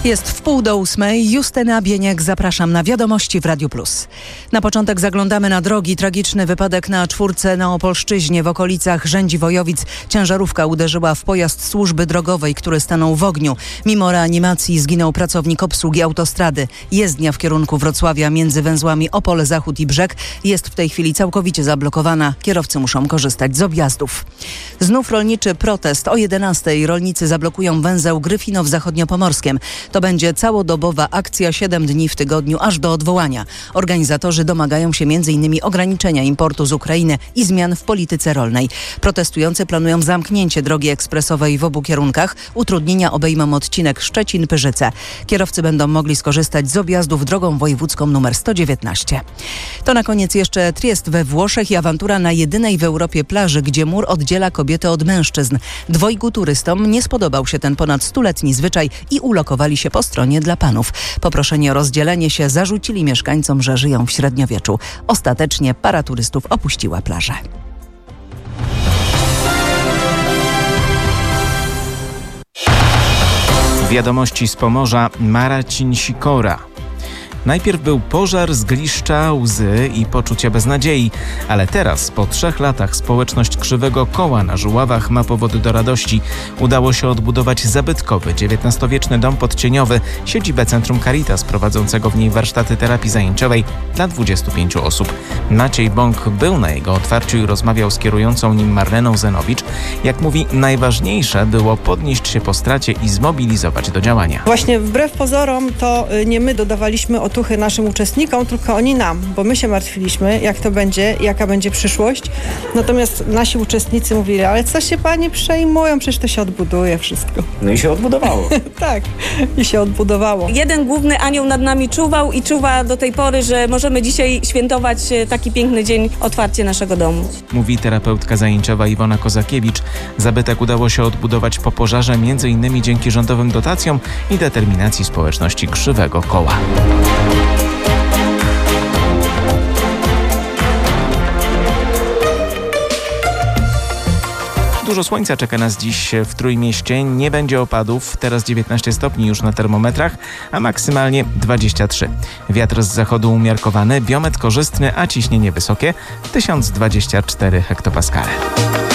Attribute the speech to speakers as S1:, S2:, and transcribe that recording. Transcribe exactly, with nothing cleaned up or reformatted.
S1: Jest w pół do ósmej. Justyna Bieniek, zapraszam na Wiadomości w Radiu Plus. Na początek zaglądamy na drogi. Tragiczny wypadek na czwórce na Opolszczyźnie w okolicach Rzędzi-Wojowic. Ciężarówka uderzyła w pojazd służby drogowej, który stanął w ogniu. Mimo reanimacji zginął pracownik obsługi autostrady. Jezdnia w kierunku Wrocławia między węzłami Opole Zachód i Brzeg jest w tej chwili całkowicie zablokowana. Kierowcy muszą korzystać z objazdów. Znów rolniczy protest. O jedenastej rolnicy zablokują węzeł Gryfino w Zachodniopomorskiem. To będzie całodobowa akcja, siedem dni w tygodniu, aż do odwołania. Organizatorzy domagają się między innymi ograniczenia importu z Ukrainy i zmian w polityce rolnej. Protestujący planują zamknięcie drogi ekspresowej w obu kierunkach. Utrudnienia obejmą odcinek Szczecin-Pyrzyce. Kierowcy będą mogli skorzystać z objazdów drogą wojewódzką nr sto dziewiętnaście. To na koniec jeszcze Triest we Włoszech i awantura na jedynej w Europie plaży, gdzie mur oddziela kobiety od mężczyzn. Dwojgu turystom nie spodobał się ten ponad stuletni zwyczaj i ulokowali się po stronie dla panów. Poproszeni o rozdzielenie się zarzucili mieszkańcom, że żyją w średniowieczu. Ostatecznie para turystów opuściła plażę.
S2: Wiadomości z Pomorza. Marcin Sikora. Najpierw był pożar, zgliszcza, łzy i poczucie beznadziei, ale teraz, po trzech latach, społeczność Krzywego Koła na Żuławach ma powody do radości. Udało się odbudować zabytkowy, dziewiętnastowieczny dom podcieniowy, siedzibę Centrum Caritas, prowadzącego w niej warsztaty terapii zajęciowej dla dwudziestu pięciu osób. Maciej Bąk był na jego otwarciu i rozmawiał z kierującą nim Marleną Zenowicz. Jak mówi, najważniejsze było podnieść się po stracie i zmobilizować do działania.
S3: Właśnie wbrew pozorom to nie my dodawaliśmy otuchy naszym uczestnikom, tylko oni nam, bo my się martwiliśmy, jak to będzie, jaka będzie przyszłość. Natomiast nasi uczestnicy mówili, ale co się pani przejmują, przecież to się odbuduje wszystko.
S4: No i się odbudowało.
S3: Tak, i się odbudowało.
S5: Jeden główny anioł nad nami czuwał i czuwa do tej pory, że możemy dzisiaj świętować taki piękny dzień, otwarcie naszego domu.
S2: Mówi terapeutka zajęciowa Iwona Kozakiewicz. Zabytek udało się odbudować po pożarze między innymi dzięki rządowym dotacjom i determinacji społeczności Krzywego Koła. Dużo słońca czeka nas dziś w Trójmieście. Nie będzie opadów. Teraz dziewiętnaście stopni już na termometrach, a maksymalnie dwadzieścia trzy. Wiatr z zachodu umiarkowany, biometr korzystny, a ciśnienie wysokie tysiąc dwadzieścia cztery hektopaskale.